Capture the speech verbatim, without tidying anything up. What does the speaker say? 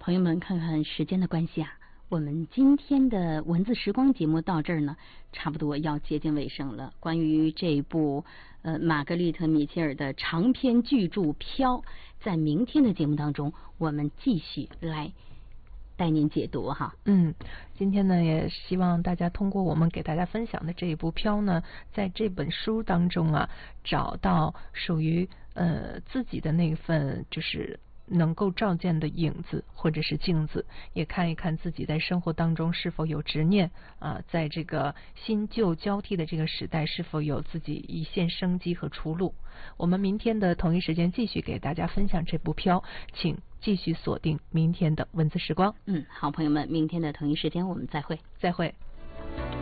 朋友们，看看时间的关系啊，我们今天的文字时光节目到这儿呢，差不多要接近尾声了。关于这部呃玛格丽特·米切尔的长篇巨著《飘》，在明天的节目当中，我们继续来带您解读哈。 嗯，今天呢，也希望大家通过我们给大家分享的这一部《飘》呢，在这本书当中啊，找到属于呃自己的那份就是能够照见的影子或者是镜子，也看一看自己在生活当中是否有执念啊，在这个新旧交替的这个时代，是否有自己一线生机和出路。我们明天的同一时间继续给大家分享这部《飘》，请继续锁定明天的文字时光。 嗯，好，朋友们，明天的同一时间我们再会， 再会。